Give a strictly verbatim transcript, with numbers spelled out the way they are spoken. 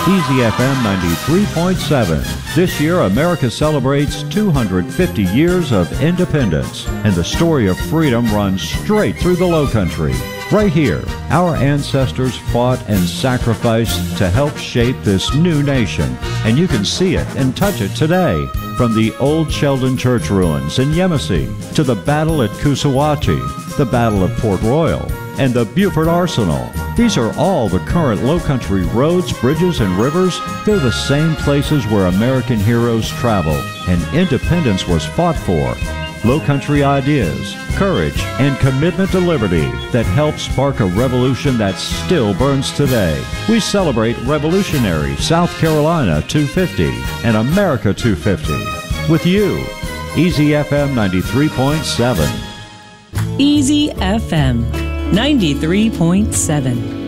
Easy F M ninety-three point seven. This year, America celebrates two hundred fifty years of independence, and the story of freedom runs straight through the Lowcountry. Right here, our ancestors fought and sacrificed to help shape this new nation, and you can see it and touch it today. From the old Sheldon Church ruins in Yemassee to the battle at Coosawhatchie, the Battle of Port Royal, and the Beaufort Arsenal. These are all the current Lowcountry roads, bridges, and rivers. They're the same places where American heroes traveled and independence was fought for. Lowcountry ideas, courage, and commitment to liberty that helped spark a revolution that still burns today. We celebrate Revolutionary South Carolina two fifty and America two fifty. With you, Easy F M ninety-three point seven. Easy F M ninety-three point seven.